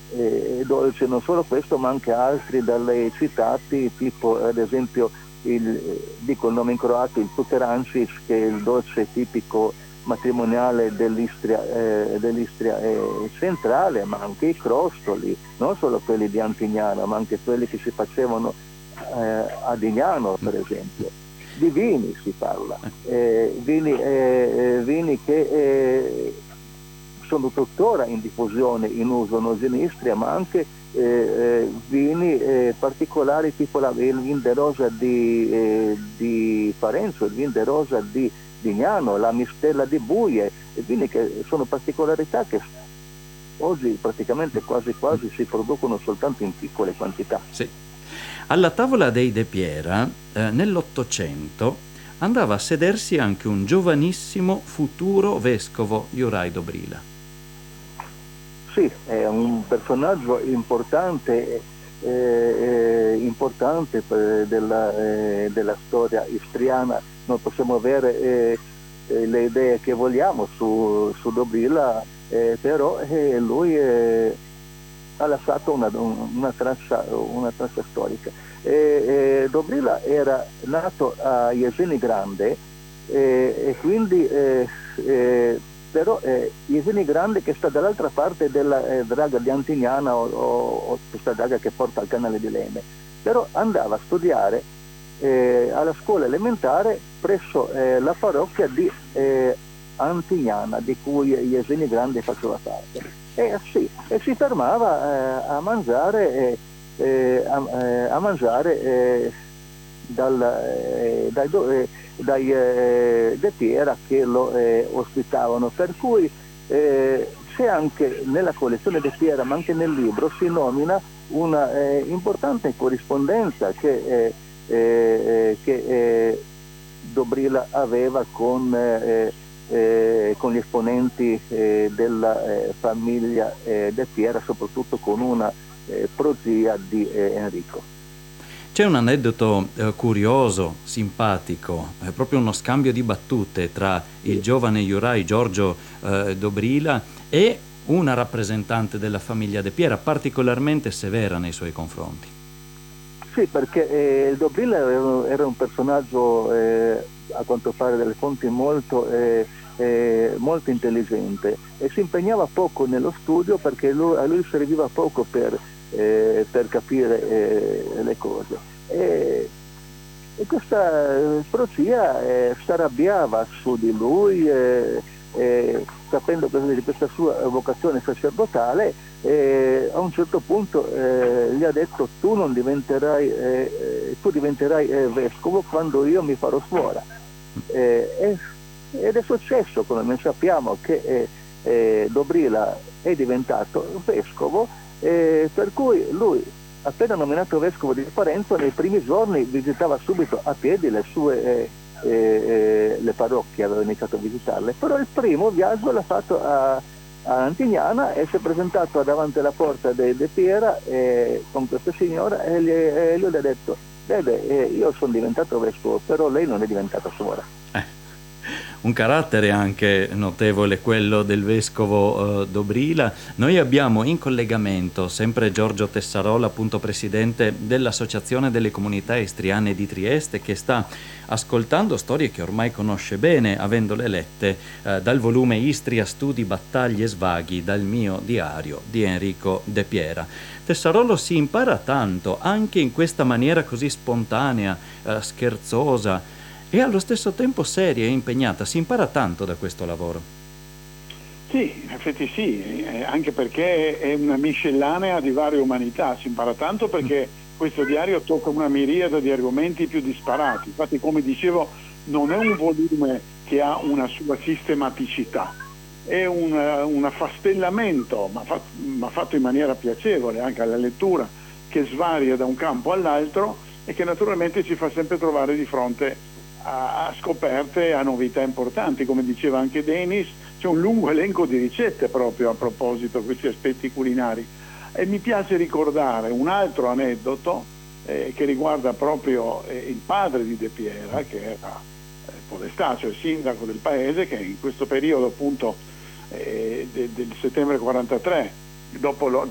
dolce. Non solo questo, ma anche altri da lei citati, tipo ad esempio dico il nome in croato, il Puterančić, che è il dolce tipico matrimoniale dell'Istria centrale, ma anche i crostoli, non solo quelli di Antignano, ma anche quelli che si facevano a Dignano, per esempio. Di vini si parla, vini che sono tuttora in diffusione, in uso non solo in Istria, ma anche vini particolari, tipo il vin de rosa di Parenzo, il vin de rosa di Dignano, la mistella di Buie, vini che sono particolarità che oggi praticamente quasi quasi si producono soltanto in piccole quantità. Sì. Alla tavola dei De Piera, nell'Ottocento, andava a sedersi anche un giovanissimo futuro vescovo, Juraj Dobrila. Sì, è un personaggio importante della storia istriana. Noi possiamo avere le idee che vogliamo su Dobrila, però lui ha lasciato una traccia storica. Dobrila era nato a Jeseni Grande e quindi però Jeseni Grande, che sta dall'altra parte della draga di Antignana o questa draga che porta al canale di Leme, però andava a studiare alla scuola elementare presso la parrocchia di Antignana, di cui Jeseni Grande faceva parte. E si fermava a mangiare dai De Piera che lo ospitavano, per cui c'è anche nella collezione De Piera, ma anche nel libro, si nomina una importante corrispondenza che Dobrila aveva con gli esponenti della famiglia De Piera, soprattutto con una prozia di Enrico. C'è un aneddoto curioso, simpatico, proprio uno scambio di battute tra il giovane Juraj Giorgio Dobrila e una rappresentante della famiglia De Piera, particolarmente severa nei suoi confronti. Sì, perché Dobrila era un personaggio, a quanto pare delle fonti, molto intelligente, e si impegnava poco nello studio perché a lui serviva poco per capire le cose. E questa prozia si arrabbiava su di lui, sapendo di questa sua vocazione sacerdotale, a un certo punto gli ha detto: tu diventerai vescovo quando io mi farò suora. Ed è successo, come ben sappiamo, che Dobrila è diventato vescovo, per cui lui, appena nominato vescovo di Parenzo, nei primi giorni visitava subito a piedi le parrocchie, aveva iniziato a visitarle, però il primo viaggio l'ha fatto a Antignana e si è presentato davanti alla porta De Piera con questa signora e gli ha detto: bene, io sono diventato vescovo, però lei non è diventata suora. Un carattere anche notevole quello del vescovo Dobrila. Noi abbiamo in collegamento sempre Giorgio Tessarola, appunto presidente dell'Associazione delle Comunità Istriane di Trieste, che sta ascoltando storie che ormai conosce bene, avendole lette dal volume Istria, studi, battaglie e svaghi, dal mio diario di Enrico De Piera. Tessarolo, si impara tanto anche in questa maniera così spontanea, scherzosa e allo stesso tempo seria e impegnata. Si impara tanto da questo lavoro. Sì, in effetti sì, anche perché è una miscellanea di varie umanità. Si impara tanto perché questo diario tocca una miriade di argomenti più disparati. Infatti, come dicevo, non è un volume che ha una sua sistematicità, è un affastellamento, ma fatto in maniera piacevole anche alla lettura, che svaria da un campo all'altro e che naturalmente ci fa sempre trovare di fronte a scoperte, a novità importanti. Come diceva anche Denis, c'è un lungo elenco di ricette proprio a proposito di questi aspetti culinari. E mi piace ricordare un altro aneddoto che riguarda proprio il padre di De Piera, che era podestà, cioè sindaco del paese, che in questo periodo appunto del settembre 43, dopo